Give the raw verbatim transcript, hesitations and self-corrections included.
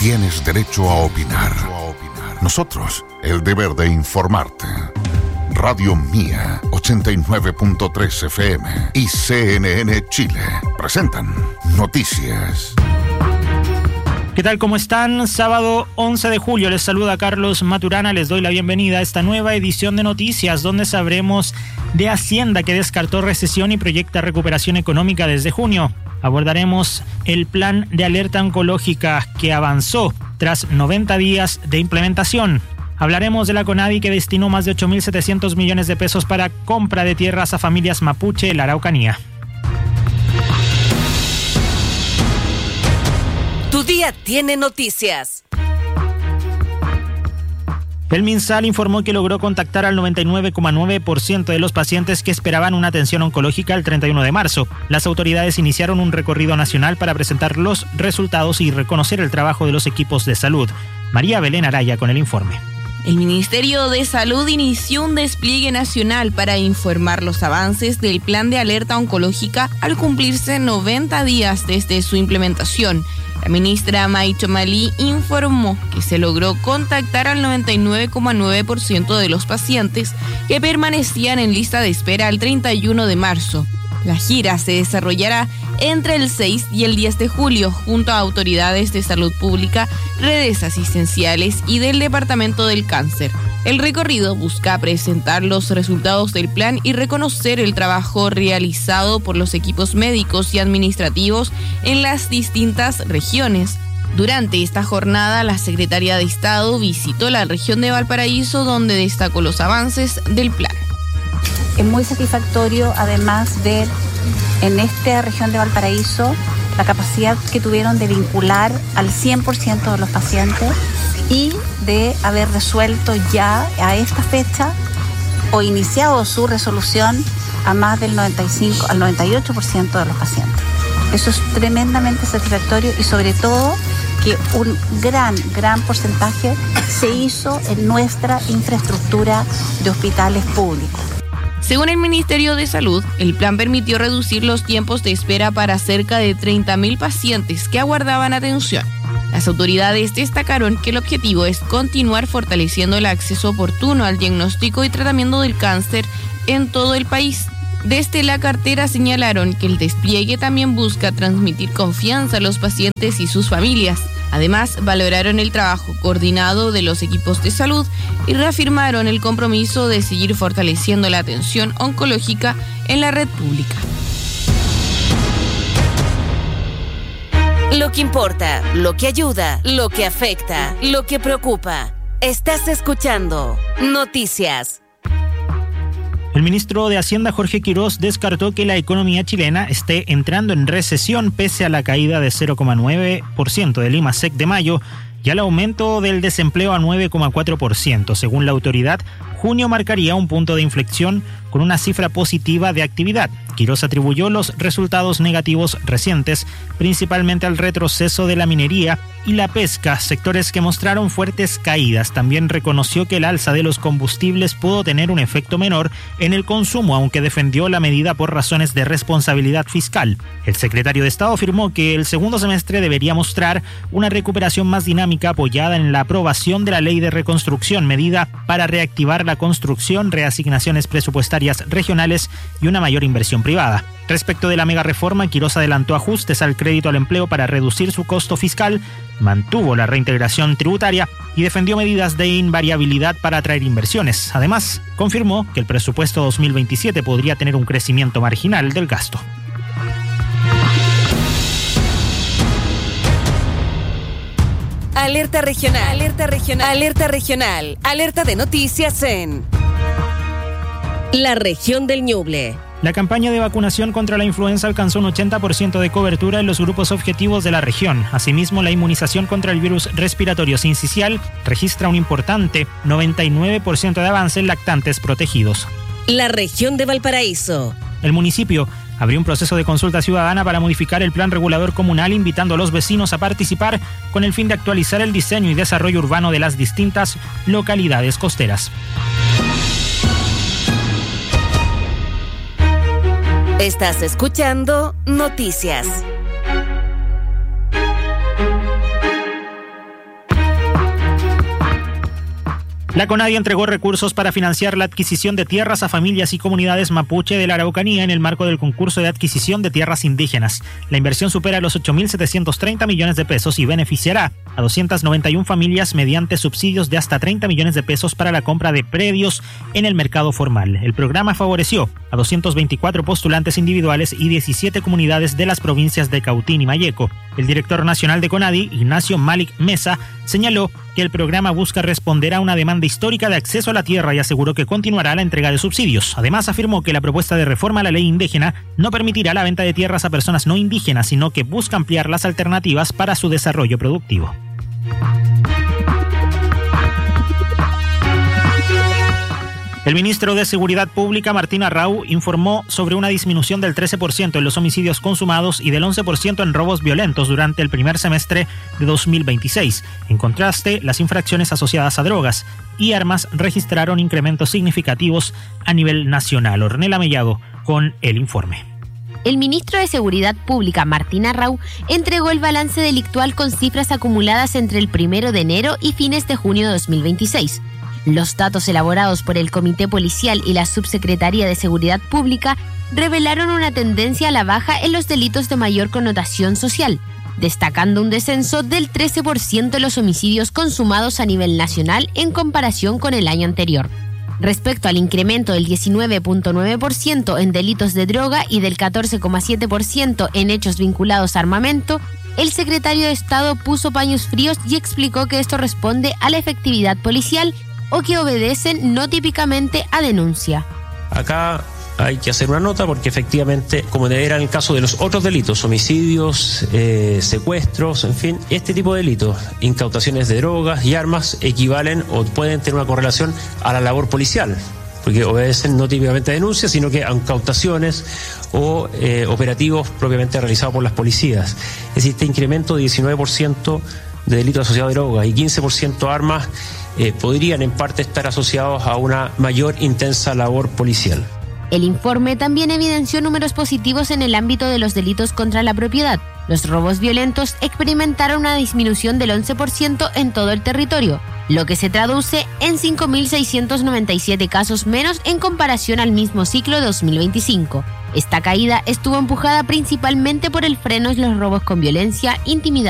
tienes derecho a opinar. Nosotros, el deber de informarte. Radio Mía, ochenta y nueve punto tres F M y C N N Chile presentan Noticias. ¿Qué tal? ¿Cómo están? Sábado once de julio les saluda Carlos Maturana. Les doy la bienvenida a esta nueva edición de Noticias, donde sabremos de Hacienda, que descartó recesión y proyecta recuperación económica desde junio. Abordaremos el plan de alerta oncológica que avanzó tras noventa días de implementación. Hablaremos de la CONADI, que destinó más de ocho mil setecientos millones de pesos para compra de tierras a familias mapuche en la Araucanía. Tu día tiene noticias. El MinSal informó que logró contactar al noventa y nueve coma nueve por ciento de los pacientes que esperaban una atención oncológica el treinta y uno de marzo. Las autoridades iniciaron un recorrido nacional para presentar los resultados y reconocer el trabajo de los equipos de salud. María Belén Araya con el informe. El Ministerio de Salud inició un despliegue nacional para informar los avances del plan de alerta oncológica al cumplirse noventa días desde su implementación. La ministra May Chomalí informó que se logró contactar al noventa y nueve coma nueve por ciento de los pacientes que permanecían en lista de espera el treinta y uno de marzo. La gira se desarrollará entre el seis y el diez de julio junto a autoridades de salud pública, redes asistenciales y del Departamento del Cáncer. El recorrido busca presentar los resultados del plan y reconocer el trabajo realizado por los equipos médicos y administrativos en las distintas regiones. Durante esta jornada, la secretaria de Estado visitó la región de Valparaíso, donde destacó los avances del plan. Es muy satisfactorio, además, ver en esta región de Valparaíso la capacidad que tuvieron de vincular al cien por ciento de los pacientes y de haber resuelto ya a esta fecha o iniciado su resolución a más del noventa y cinco al noventa y ocho por ciento de los pacientes. Eso es tremendamente satisfactorio y sobre todo que un gran, gran porcentaje se hizo en nuestra infraestructura de hospitales públicos. Según el Ministerio de Salud, el plan permitió reducir los tiempos de espera para cerca de treinta mil pacientes que aguardaban atención. Las autoridades destacaron que el objetivo es continuar fortaleciendo el acceso oportuno al diagnóstico y tratamiento del cáncer en todo el país. Desde la cartera señalaron que el despliegue también busca transmitir confianza a los pacientes y sus familias. Además, valoraron el trabajo coordinado de los equipos de salud y reafirmaron el compromiso de seguir fortaleciendo la atención oncológica en la red pública. Lo que importa, lo que ayuda, lo que afecta, lo que preocupa. Estás escuchando Noticias. El ministro de Hacienda, Jorge Quirós, descartó que la economía chilena esté entrando en recesión pese a la caída de cero coma nueve por ciento del IMASEC de mayo y al aumento del desempleo a nueve coma cuatro por ciento. Según la autoridad, junio marcaría un punto de inflexión con una cifra positiva de actividad. Quirós atribuyó los resultados negativos recientes principalmente al retroceso de la minería y la pesca, sectores que mostraron fuertes caídas. También reconoció que el alza de los combustibles pudo tener un efecto menor en el consumo, aunque defendió la medida por razones de responsabilidad fiscal. El secretario de Estado afirmó que el segundo semestre debería mostrar una recuperación más dinámica apoyada en la aprobación de la Ley de Reconstrucción, medida para reactivar la construcción, reasignaciones presupuestarias regionales y una mayor inversión privada. Respecto de la mega reforma, Quirós adelantó ajustes al crédito al empleo para reducir su costo fiscal, mantuvo la reintegración tributaria y defendió medidas de invariabilidad para atraer inversiones. Además, confirmó que el presupuesto dos mil veintisiete podría tener un crecimiento marginal del gasto. Alerta regional, alerta regional, alerta regional, alerta de noticias en la región del Ñuble. La campaña de vacunación contra la influenza alcanzó un ochenta por ciento de cobertura en los grupos objetivos de la región. Asimismo, la inmunización contra el virus respiratorio sincicial registra un importante noventa y nueve por ciento de avance en lactantes protegidos. La región de Valparaíso. El municipio abrió un proceso de consulta ciudadana para modificar el plan regulador comunal, invitando a los vecinos a participar con el fin de actualizar el diseño y desarrollo urbano de las distintas localidades costeras. Estás escuchando Noticias. La CONADI entregó recursos para financiar la adquisición de tierras a familias y comunidades mapuche de la Araucanía en el marco del concurso de adquisición de tierras indígenas. La inversión supera los ocho mil setecientos treinta millones de pesos y beneficiará a doscientas noventa y una familias mediante subsidios de hasta treinta millones de pesos para la compra de predios en el mercado formal. El programa favoreció a doscientos veinticuatro postulantes individuales y diecisiete comunidades de las provincias de Cautín y Malleco. El director nacional de CONADI, Ignacio Malik Mesa, señaló que el programa busca responder a una demanda histórica de acceso a la tierra y aseguró que continuará la entrega de subsidios. Además, afirmó que la propuesta de reforma a la ley indígena no permitirá la venta de tierras a personas no indígenas, sino que busca ampliar las alternativas para su desarrollo productivo. El ministro de Seguridad Pública, Martín Arrau, informó sobre una disminución del trece por ciento en los homicidios consumados y del once por ciento en robos violentos durante el primer semestre de dos mil veintiséis. En contraste, las infracciones asociadas a drogas y armas registraron incrementos significativos a nivel nacional. Ornella Mellado con el informe. El ministro de Seguridad Pública, Martín Arrau, entregó el balance delictual con cifras acumuladas entre el primero de enero y fines de junio de dos mil veintiséis. Los datos elaborados por el Comité Policial y la Subsecretaría de Seguridad Pública revelaron una tendencia a la baja en los delitos de mayor connotación social, destacando un descenso del trece por ciento en los homicidios consumados a nivel nacional en comparación con el año anterior. Respecto al incremento del diecinueve punto nueve por ciento en delitos de droga y del catorce coma siete por ciento en hechos vinculados a armamento, el secretario de Estado puso paños fríos y explicó que esto responde a la efectividad policial o que obedecen no típicamente a denuncia. Acá hay que hacer una nota porque efectivamente, como era en el caso de los otros delitos, homicidios, eh, secuestros, en fin, este tipo de delitos, incautaciones de drogas y armas, equivalen o pueden tener una correlación a la labor policial, porque obedecen no típicamente a denuncias, sino que a incautaciones o eh, operativos propiamente realizados por las policías. Es decir, este incremento de diecinueve por ciento de delitos asociados a drogas y quince por ciento armas eh, podrían en parte estar asociados a una mayor intensa labor policial. El informe también evidenció números positivos en el ámbito de los delitos contra la propiedad. Los robos violentos experimentaron una disminución del once por ciento en todo el territorio, lo que se traduce en cinco mil seiscientos noventa y siete casos menos en comparación al mismo ciclo de dos mil veinticinco. Esta caída estuvo empujada principalmente por el freno en los robos con violencia, intimidación